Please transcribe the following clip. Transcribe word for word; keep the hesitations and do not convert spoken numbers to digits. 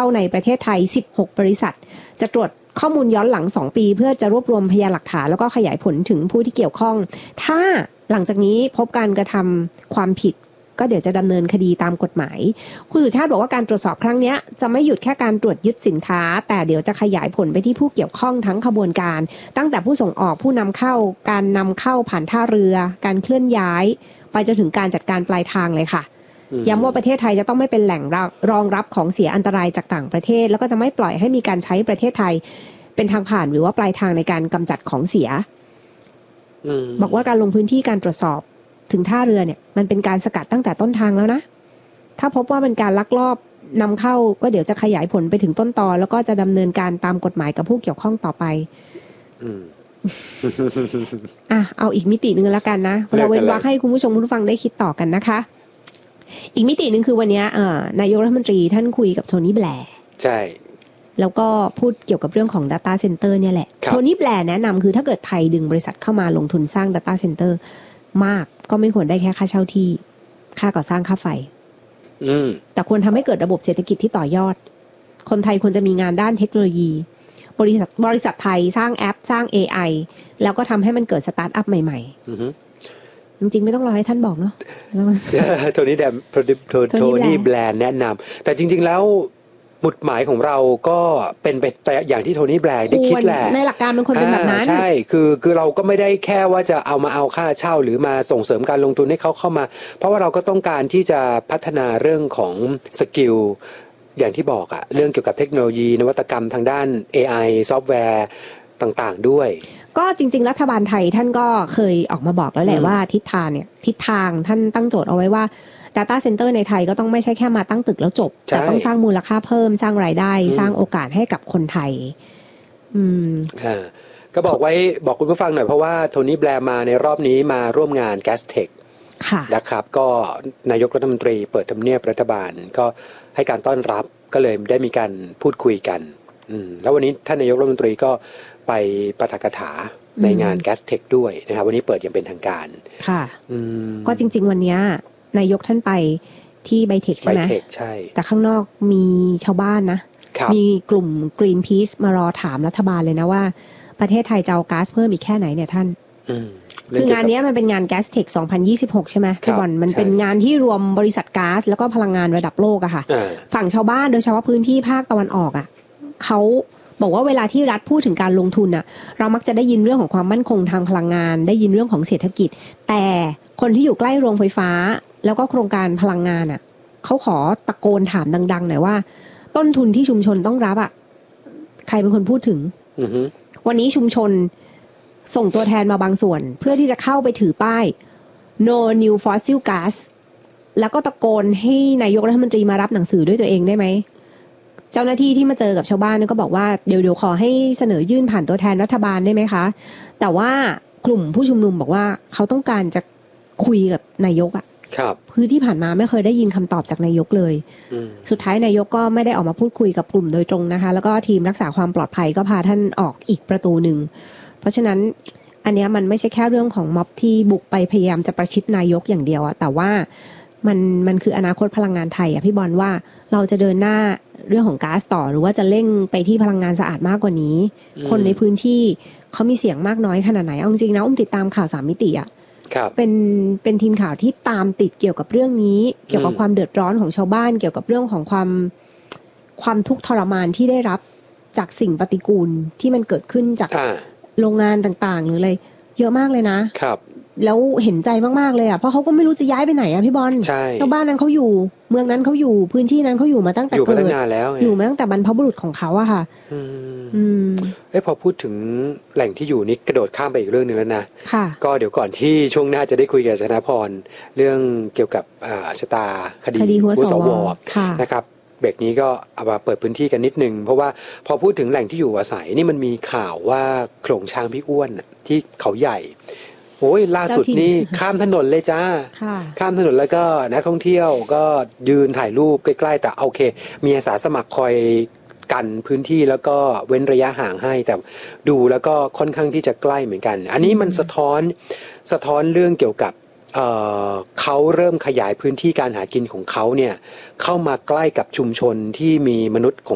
ในประเทศไทยสิบหกบริษัทจะตรวจข้อมูลย้อนหลังสองปีเพื่อจะรวบรวมพยานหลักฐานแล้วก็ขยายผลถึงผู้ที่เกี่ยวข้องถ้าหลังจากนี้พบการกระทำความผิดก็เดี๋ยวจะดำเนินคดีตามกฎหมายคุณสุชาติบอกว่าการตรวจสอบครั้งนี้จะไม่หยุดแค่การตรวจยึดสินค้าแต่เดี๋ยวจะขยายผลไปที่ผู้เกี่ยวข้องทั้งขบวนการตั้งแต่ผู้ส่งออกผู้นำเข้าการนำเข้าผ่านท่าเรือการเคลื่อนย้ายไปจนถึงการจัดการปลายทางเลยค่ะย้ำว่าประเทศไทยจะต้องไม่เป็นแหล่งรองรับของเสียอันตรายจากต่างประเทศแล้วก็จะไม่ปล่อยให้มีการใช้ประเทศไทยเป็นทางผ่านหรือว่าปลายทางในการกำจัดของเสียบอกว่าการลงพื้นที่การตรวจสอบถึงท่าเรือเนี่ยมันเป็นการสกัดตั้งแต่ต้นทางแล้วนะถ้าพบว่าเป็นการลักลอบนำเข้าก็เดี๋ยวจะขยายผลไปถึงต้นตอแล้วก็จะดำเนินการตามกฎหมายกับผู้เกี่ยวข้องต่อไปอ่ะเอาอีกมิตินึงแล้วกันนะเราเว้นวรรคให้คุณผู้ชมผู้ฟังได้คิดต่อกันนะคะอีกมิตินึงคือวันนี้นายกรัฐมนตรีท่านคุยกับโทนี่แบร์ใช่แล้วก็พูดเกี่ยวกับเรื่องของ data center เนี่ยแหละโทนี่แบร์แนะนำคือถ้าเกิดไทยดึงบริษัทเข้ามาลงทุนสร้าง data center มากก็ไม่ควรได้แค่ค่าเช่าที่ค่าก่อสร้างค่าไฟแต่ควรทำให้เกิดระบบเศรษฐกิจที่ต่อยอดคนไทยควรจะมีงานด้านเทคโนโลยีบริษัทบริษัทไทยสร้างแอปสร้าง เอ ไอ แล้วก็ทำให้มันเกิดสตาร์ทอัพใหม่ๆจริงๆไม่ต้องรอให้ท่านบอกเนาะโทนี่แดมโทนี่แบรนด์แนะนำแต่จริงๆแล้วบุตรหมายของเราก็เป็นไปแต่อย่างที่โทนี่แบรนด์ได้คิดแหละในหลักการมันควรเป็นแบบนั้นใช่คือคือเราก็ไม่ได้แค่ว่าจะเอามาเอาค่าเช่าหรือมาส่งเสริมการลงทุนให้เขาเข้ามาเพราะว่าเราก็ต้องการที่จะพัฒนาเรื่องของสกิลอย่างที่บอกอะเรื่องเกี่ยวกับเทคโนโลยีนวัตกรรมทางด้าน เอ ไอ ซอฟต์แวร์ต่างๆด้วยก็จริงๆรัฐบาลไทยท่านก็เคยออกมาบอกแล้วแหละว่าทิศทางเนี่ยทิศทางท่านตั้งโจทย์เอาไว้ว่าdata center ในไทยก็ต้องไม่ใช่แค่มาตั้งตึกแล้วจบแต่ต้องสร้างมูลค่าเพิ่มสร้างรายได้สร้างโอกาสให้กับคนไทยอืมอ่าก็บอกไว้บอกคุณผู้ฟังหน่อยเพราะว่าโทนี่แบร์มาในรอบนี้มาร่วมงาน Gastech ค่ะนะครับก็นายกรัฐมนตรีเปิดทำเนียบรัฐบาลก็ให้การต้อนรับก็เลยได้มีการพูดคุยกันอืมแล้ววันนี้ท่านนายกรัฐมนตรีก็ไปปาฐกถาในงาน Gastech ด้วยนะครับวันนี้เปิดอย่างเป็นทางการค่ะอืมก็จริงๆวันนี้นายกท่านไปที่ไบเทคใช่ไหมใช่แต่ข้างนอกมีชาวบ้านนะมีกลุ่ม Greenpeace มารอถามรัฐบาลเลยนะว่าประเทศไทยจะเอาก๊าซเพิ่มอีกแค่ไหนเนี่ยท่านคืองานนี้มันเป็นงาน Gastech สองพันยี่สิบหกใช่ไหมพี่บอลมันเป็นงานที่รวมบริษัทก๊าซแล้วก็พลังงานระดับโลกอะค่ะฝั่งชาวบ้านโดยเฉพาะพื้นที่ภาคตะวันออกอะเขาบอกว่าเวลาที่รัฐพูดถึงการลงทุนอะเรามักจะได้ยินเรื่องของความมั่นคงทางพลังงานได้ยินเรื่องของเศรษฐกิจแต่คนที่อยู่ใกล้โรงไฟฟ้าแล้วก็โครงการพลังงานอ่ะเขาขอตะโกนถามดังๆหน่อยว่าต้นทุนที่ชุมชนต้องรับอ่ะใครเป็นคนพูดถึง uh-huh. วันนี้ชุมชนส่งตัวแทนมาบางส่วนเพื่อที่จะเข้าไปถือป้าย no new fossil gas แล้วก็ตะโกนให้นายกรัฐมนตรีมารับหนังสือด้วยตัวเองได้ไหมเจ้าหน้าที่ที่มาเจอกับชาวบ้านก็บอกว่าเดี๋ยวเดี๋ยวขอให้เสนอยื่นผ่านตัวแทนรัฐบาลได้ไหมคะแต่ว่ากลุ่มผู้ชุมนุมบอกว่าเขาต้องการจะคุยกับนายกอ่ะครับคือที่ผ่านมาไม่เคยได้ยินคำตอบจากนายกเลยสุดท้ายนายกก็ไม่ได้ออกมาพูดคุยกับกลุ่มโดยตรงนะคะแล้วก็ทีมรักษาความปลอดภัยก็พาท่านออกอีกประตูหนึ่งเพราะฉะนั้นอันนี้มันไม่ใช่แค่เรื่องของม็อบที่บุกไปพยายามจะประชิดนายกอย่างเดียวอะแต่ว่ามันมันคืออนาคตพลังงานไทยอะพี่บอลว่าเราจะเดินหน้าเรื่องของก๊าซต่อหรือว่าจะเร่งไปที่พลังงานสะอาดมากกว่านี้คนในพื้นที่เขามีเสียงมากน้อยขนาดไหนเอาจริงนะอุ้มติดตามข่าวสามมิติอะเป็นเป็นทีมข่าวที่ตามติดเกี่ยวกับเรื่องนี้เกี่ยวกับความเดือดร้อนของชาวบ้านเกี่ยวกับเรื่องของความความทุกข์ทรมานที่ได้รับจากสิ่งปฏิกูลที่มันเกิดขึ้นจากโรงงานต่างๆหรืออะไรเยอะมากเลยนะครับแล้วเห็นใจมากๆเลยอ่ะเพราะเขาก็ไม่รู้จะย้ายไปไหนอ่ะพี่บอลชาวบ้านนั้นเขาอยู่เมืองนั้นเขาอยู่พื้นที่นั้นเขาอยู่มาตั้งแต่เกิดอยู่มาตั้งนานแล้วอยู่มาตั้งแต่บรรพบุรุษของเขาอะค่ะอืมเอ้พอพูดถึงแหล่งที่อยู่นี่กระโดดข้ามไปอีกเรื่องนึงแล้วนะก็เดี๋ยวก่อนที่ช่วงหน้าจะได้คุยกับชนะพรเรื่องเกี่ยวกับชะตาคดีหัวสวนะครับเบรกนี้ก็เอามาเปิดพื้นที่กันนิดนึงเพราะว่าพอพูดถึงแหล่งที่อยู่อาศัยนี่มันมีข่าวว่าโขลงช้างพี่อ้วนที่เขาใหญ่โอ้ยล่าสุดนี่ข้ามถนนเลยจ้าข้ามถนนแล้วก็นักท่องเที่ยวก็ยืนถ่ายรูปใกล้ๆแต่โอเคมีอาสาสมัครคอยกันพื้นที่แล้วก็เว้นระยะห่างให้แต่ดูแล้วก็ค่อนข้างที่จะใกล้เหมือนกันอันนี้มันสะท้อนสะท้อนเรื่องเกี่ยวกับ เอ่อ เขาเริ่มขยายพื้นที่การหากินของเขาเนี่ยเข้ามาใกล้กับชุมชนที่มีมนุษย์ของ